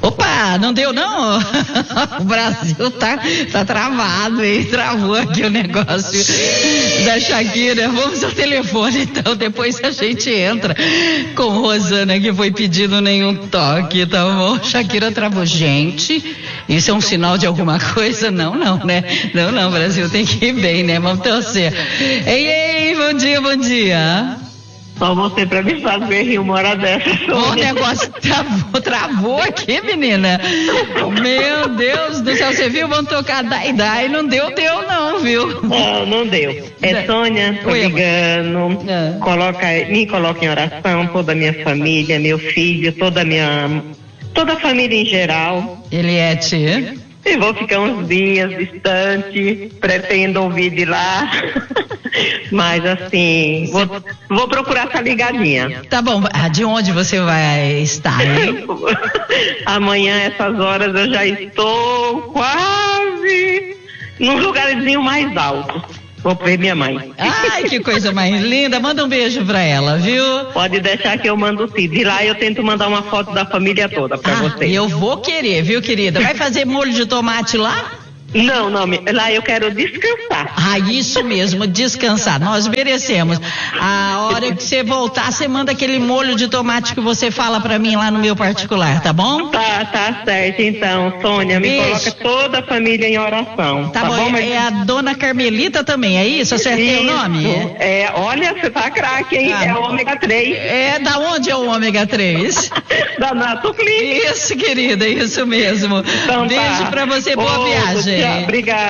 Opa, não deu não? O Brasil tá travado, hein? Travou aqui o negócio da Shakira. Vamos ao telefone, então, depois a gente entra com Rosana, que foi pedindo nenhum toque, tá bom? Shakira travou. Gente, isso é um sinal de alguma coisa? Não, né? Não, Brasil tem que ir bem, né? Vamos torcer. Ei, bom dia. Só você pra me fazer rir uma hora dessa. O negócio travou aqui, menina. Meu Deus do céu, você viu? Vamos tocar Dai, não deu não, viu? Não deu. Sônia, tô ligando, me coloca em oração, toda a minha família, meu filho, toda a família em geral. Eliette. E vou ficar uns dias distante, pretendo ouvir de lá. Mas assim, vou procurar essa ligadinha. Tá bom, de onde você vai estar, hein? Amanhã, essas horas, eu já estou quase num lugarzinho mais alto. Vou ver minha mãe. Ai, que coisa mais linda. Manda um beijo pra ela, viu? Pode deixar que eu mando sim. De lá eu tento mandar uma foto da família toda pra você. Eu vou querer, viu, querida? Vai fazer molho de tomate lá? Não, lá eu quero descansar. Isso mesmo, descansar. Nós merecemos. A hora que você voltar, você manda aquele molho de tomate que você fala pra mim lá no meu particular, tá bom? Tá certo, então, Sônia, me coloca toda a família em oração. Tá bom, mas... É a dona Carmelita também, é isso? Acertei o nome? Olha, você tá craque, hein? É o ômega 3. Da onde é o ômega 3? Da Natuflix. Isso, querida, isso mesmo. Então, beijo pra você, boa viagem. Obrigada.